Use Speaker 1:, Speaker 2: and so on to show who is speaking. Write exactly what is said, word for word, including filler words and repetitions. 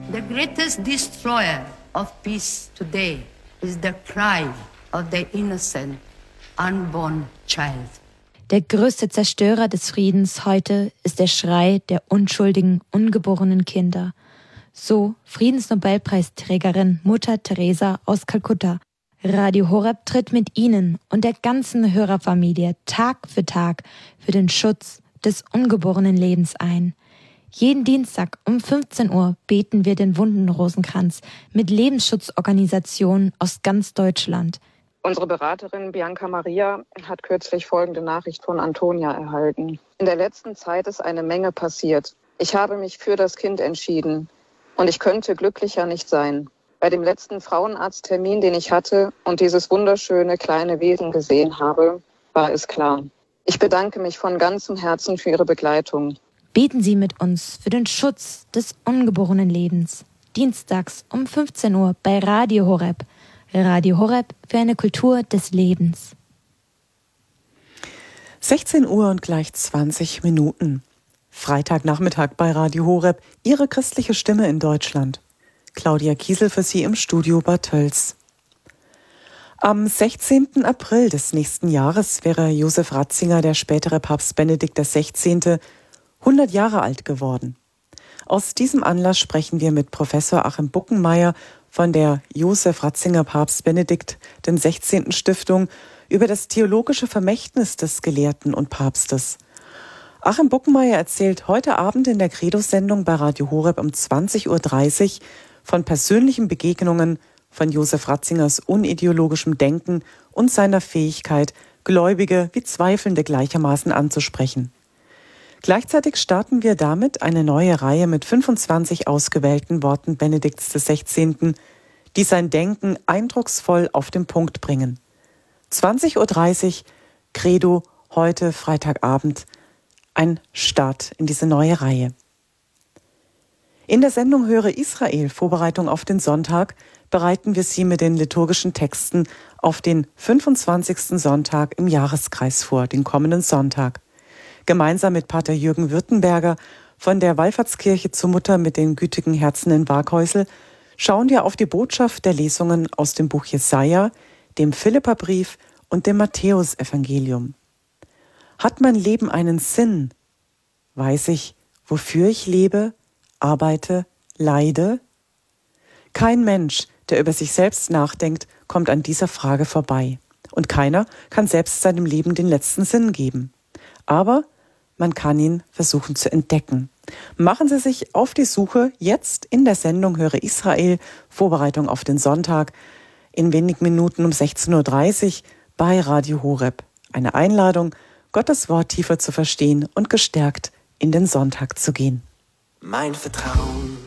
Speaker 1: The greatest destroyer of peace today is the cry of the innocent, unborn child.
Speaker 2: Der größte Zerstörer des Friedens heute ist der Schrei der unschuldigen, ungeborenen Kinder. So Friedensnobelpreisträgerin Mutter Teresa aus Kalkutta. Radio Horeb tritt mit Ihnen und der ganzen Hörerfamilie Tag für Tag für den Schutz des ungeborenen Lebens ein. Jeden Dienstag um fünfzehn Uhr beten wir den Wundenrosenkranz mit Lebensschutzorganisationen aus ganz Deutschland.
Speaker 3: Unsere Beraterin Bianca Maria hat kürzlich folgende Nachricht von Antonia erhalten. In der letzten Zeit ist eine Menge passiert. Ich habe mich für das Kind entschieden und ich könnte glücklicher nicht sein. Bei dem letzten Frauenarzttermin, den ich hatte und dieses wunderschöne kleine Wesen gesehen habe, war es klar. Ich bedanke mich von ganzem Herzen für Ihre Begleitung.
Speaker 2: Beten Sie mit uns für den Schutz des ungeborenen Lebens. Dienstags um fünfzehn Uhr bei Radio Horeb. Radio Horeb für eine Kultur des Lebens.
Speaker 4: sechzehn Uhr und gleich zwanzig Minuten. Freitagnachmittag bei Radio Horeb, Ihre christliche Stimme in Deutschland. Claudia Kiesel für Sie im Studio Bad Tölz. Am sechzehnten April des nächsten Jahres wäre Josef Ratzinger, der spätere Papst Benedikt der Sechzehnte, hundert Jahre alt geworden. Aus diesem Anlass sprechen wir mit Professor Achim Buckenmeier von der Josef Ratzinger Papst Benedikt der Sechzehnten Stiftung über das theologische Vermächtnis des Gelehrten und Papstes. Achim Buckenmeier erzählt heute Abend in der Credo-Sendung bei Radio Horeb um zwanzig Uhr dreißig von persönlichen Begegnungen, von Josef Ratzingers unideologischem Denken und seiner Fähigkeit, Gläubige wie Zweifelnde gleichermaßen anzusprechen. Gleichzeitig starten wir damit eine neue Reihe mit fünfundzwanzig ausgewählten Worten Benedikts des Sechzehnten, die sein Denken eindrucksvoll auf den Punkt bringen. zwanzig Uhr dreißig, Credo, heute Freitagabend, ein Start in diese neue Reihe. In der Sendung Höre Israel, Vorbereitung auf den Sonntag, bereiten wir Sie mit den liturgischen Texten auf den fünfundzwanzigsten Sonntag im Jahreskreis vor, den kommenden Sonntag. Gemeinsam mit Pater Jürgen Württemberger von der Wallfahrtskirche zur Mutter mit den gütigen Herzen in Waghäusel schauen wir auf die Botschaft der Lesungen aus dem Buch Jesaja, dem Philipperbrief und dem Matthäusevangelium. Hat mein Leben einen Sinn? Weiß ich, wofür ich lebe, arbeite, leide? Kein Mensch, der über sich selbst nachdenkt, kommt an dieser Frage vorbei. Und keiner kann selbst seinem Leben den letzten Sinn geben. Aber man kann ihn versuchen zu entdecken. Machen Sie sich auf die Suche jetzt in der Sendung Höre Israel, Vorbereitung auf den Sonntag, in wenigen Minuten um sechzehn Uhr dreißig bei Radio Horeb. Eine Einladung, Gottes Wort tiefer zu verstehen und gestärkt in den Sonntag zu gehen.
Speaker 5: Mein Vertrauen